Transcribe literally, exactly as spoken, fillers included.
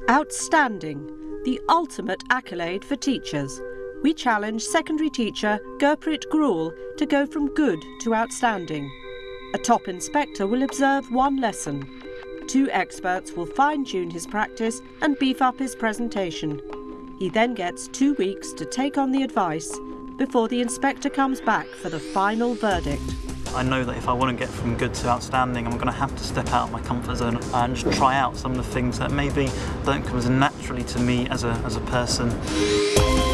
Outstanding, the ultimate accolade for teachers. We challenge secondary teacher Gurpreet Gruel to go from good to outstanding. A top inspector will observe one lesson. Two experts will fine-tune his practice and beef up his presentation. He then gets two weeks to take on the advice before the inspector comes back for the final verdict. I know that if I want to get from good to outstanding, I'm going to have to step out of my comfort zone and just try out some of the things that maybe don't come as naturally to me as a, as a person.